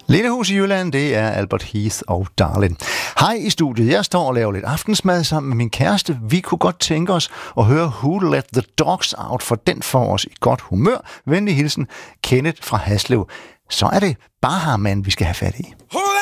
Lindehus i Jylland, det er Albert Heath og Darlin. Hej i studiet. Jeg står og laver lidt aftensmad sammen med min kæreste. Vi kunne godt tænke os at høre Who Let the Dogs Out, for den får os i godt humør. Venlig hilsen, Kenneth fra Haslev. Så er det Baha-Man, vi skal have fat i.